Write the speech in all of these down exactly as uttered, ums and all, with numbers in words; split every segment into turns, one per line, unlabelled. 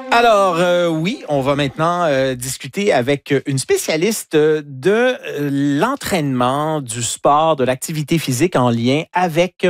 Alors, euh, oui, on va maintenant euh, discuter avec une spécialiste de euh, l'entraînement, du sport, de l'activité physique en lien avec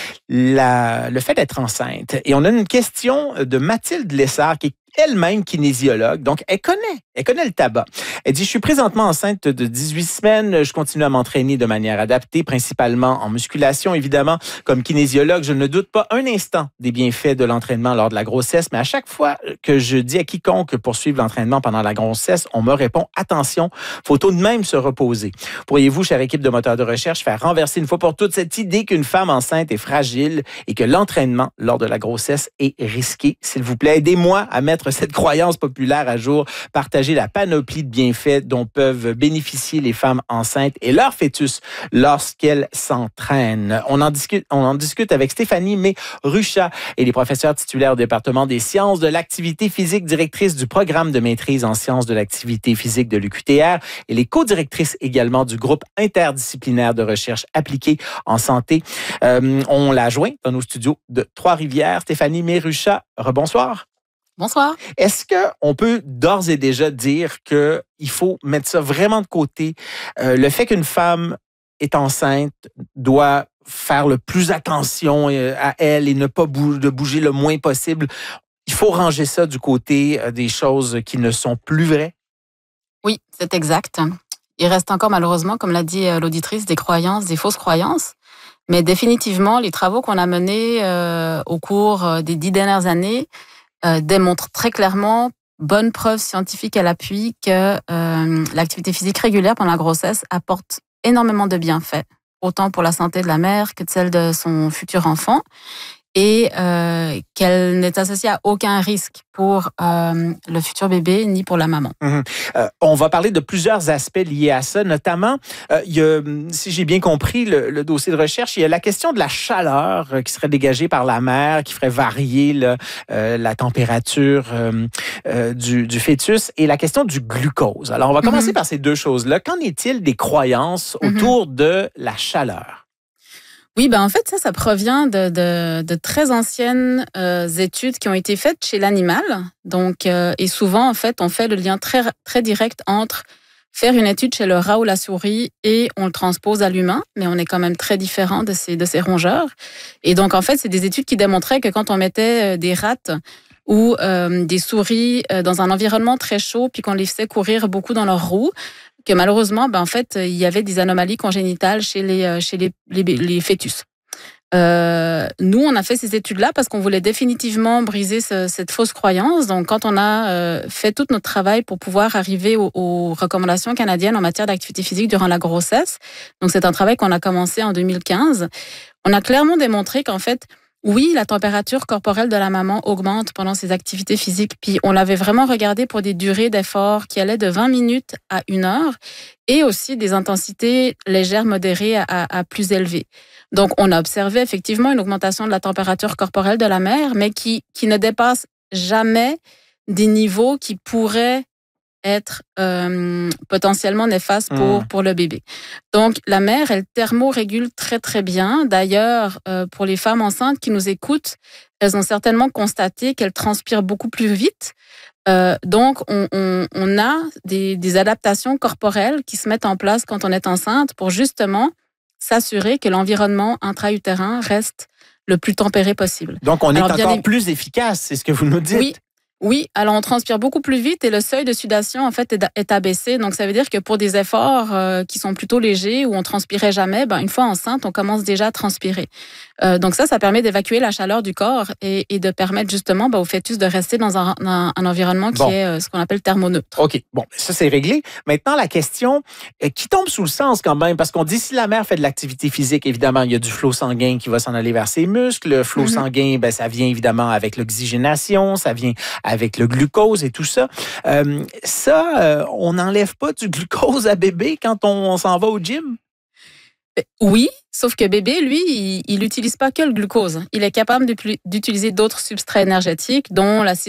la, le fait d'être enceinte. Et on a une question de Mathilde Lessard, qui est elle-même kinésiologue, donc elle connaît, elle connaît le tabac. Elle dit, je suis présentement enceinte de dix-huit semaines, je continue à m'entraîner de manière adaptée, principalement en musculation, évidemment. Comme kinésiologue, je ne doute pas un instant des bienfaits de l'entraînement lors de la grossesse, mais à chaque fois que je dis à quiconque poursuivre l'entraînement pendant la grossesse, on me répond, attention, faut tout de même se reposer. Pourriez-vous, chère équipe de moteurs de recherche, faire renverser une fois pour toutes cette idée qu'une femme enceinte est fragile et que l'entraînement lors de la grossesse est risqué? S'il vous plaît, aidez-moi à mettre cette croyance populaire à jour, partager la panoplie de bienfaits dont peuvent bénéficier les femmes enceintes et leur fœtus lorsqu'elles s'entraînent. On en discute, on en discute avec Stéphanie May-Ruchat, elle est professeure titulaire au département des sciences de l'activité physique, directrice du programme de maîtrise en sciences de l'activité physique de l'U Q T R. Elle est co-directrice également du groupe interdisciplinaire de recherche appliquée en santé. Euh, on l'a joint dans nos studios de Trois-Rivières. Stéphanie May-Ruchat, rebonsoir.
Bonsoir.
Est-ce qu'on peut d'ores et déjà dire qu'il faut mettre ça vraiment de côté? Euh, le fait qu'une femme est enceinte doit faire le plus attention à elle et ne pas bouger, de bouger le moins possible. Il faut ranger ça du côté des choses qui ne sont plus vraies?
Oui, c'est exact. Il reste encore malheureusement, comme l'a dit l'auditrice, des croyances, des fausses croyances. Mais définitivement, les travaux qu'on a menés euh, au cours des dix dernières années Euh, démontre très clairement, bonne preuve scientifique à l'appui, que euh, l'activité physique régulière pendant la grossesse apporte énormément de bienfaits, autant pour la santé de la mère que de celle de son futur enfant, et euh, qu'elle n'est associée à aucun risque pour euh, le futur bébé ni pour la maman.
Mmh. Euh, on va parler de plusieurs aspects liés à ça, notamment, euh, il y a, si j'ai bien compris le, le dossier de recherche, il y a la question de la chaleur euh, qui serait dégagée par la mère, qui ferait varier là, euh, la température euh, euh, du, du fœtus, et la question du glucose. Alors, on va commencer mmh. par ces deux choses-là. Qu'en est-il des croyances autour mmh. de la chaleur?
Oui, ben en fait, ça, ça provient de, de, de très anciennes euh, études qui ont été faites chez l'animal. Donc, euh, et souvent, en fait, on fait le lien très, très direct entre faire une étude chez le rat ou la souris et on le transpose à l'humain, mais on est quand même très différent de ces, de ces rongeurs. Et donc, en fait, c'est des études qui démontraient que quand on mettait des rats ou euh, des souris dans un environnement très chaud, puis qu'on les faisait courir beaucoup dans leurs roues, que malheureusement, ben en fait, il y avait des anomalies congénitales chez les chez les les, les fœtus. Euh, nous, on a fait ces études-là parce qu'on voulait définitivement briser ce, cette fausse croyance. Donc, quand on a euh, fait tout notre travail pour pouvoir arriver aux, aux recommandations canadiennes en matière d'activité physique durant la grossesse, donc c'est un travail qu'on a commencé en deux mille quinze, on a clairement démontré qu'en fait, oui, la température corporelle de la maman augmente pendant ses activités physiques. Puis on l'avait vraiment regardé pour des durées d'effort qui allaient de vingt minutes à une heure et aussi des intensités légères, modérées à, à plus élevées. Donc on a observé effectivement une augmentation de la température corporelle de la mère, mais qui, qui ne dépasse jamais des niveaux qui pourraient être euh, potentiellement néfaste pour, mmh. pour le bébé. Donc, la mère, elle thermorégule très, très bien. D'ailleurs, euh, pour les femmes enceintes qui nous écoutent, elles ont certainement constaté qu'elles transpirent beaucoup plus vite. Euh, donc, on, on, on a des, des adaptations corporelles qui se mettent en place quand on est enceinte pour justement s'assurer que l'environnement intra-utérin reste le plus tempéré possible.
Donc, on
Alors,
est encore
bien,
plus efficace, c'est ce que vous nous dites.
Oui. Oui, alors on transpire beaucoup plus vite et le seuil de sudation en fait est abaissé. Donc ça veut dire que pour des efforts euh, qui sont plutôt légers où on transpirait jamais, ben une fois enceinte, on commence déjà à transpirer. Euh, donc ça, ça permet d'évacuer la chaleur du corps et, et de permettre justement ben, au fœtus de rester dans un, un, un environnement qui bon. est euh, ce qu'on appelle thermoneutre.
OK, bon, ça c'est réglé. Maintenant, la question euh, qui tombe sous le sens quand même, parce qu'on dit si la mère fait de l'activité physique, évidemment, il y a du flot sanguin qui va s'en aller vers ses muscles. Le flot mm-hmm. sanguin, ben, ça vient évidemment avec l'oxygénation, ça vient avec le glucose et tout ça. Euh, ça, euh, on n'enlève pas du glucose à bébé quand on, on s'en va au gym?
Oui, sauf que bébé, lui, il n'utilise pas que le glucose. Il est capable d'utiliser d'autres substrats énergétiques, dont l'acide